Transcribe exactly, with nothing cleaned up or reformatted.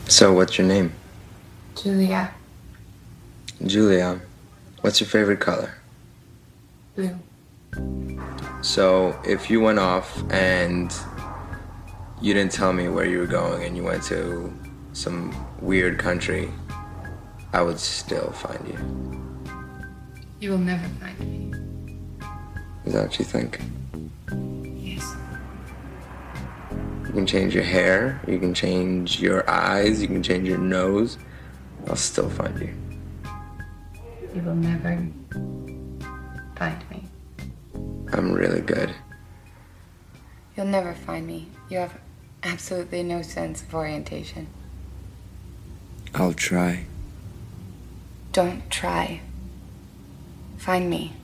So, what's your name? Julia. Julia. What's your favorite color? Blue. So, if you went off and you didn't tell me where you were going and you went to some weird country, I would still find you. You will never find me. Is that what you think? Yes. You can change your hair, you can change your eyes, you can change your nose. I'll still find you. You will never find me. I'm really good. You'll never find me. You have absolutely no sense of orientation. I'll try. Don't try. Find me.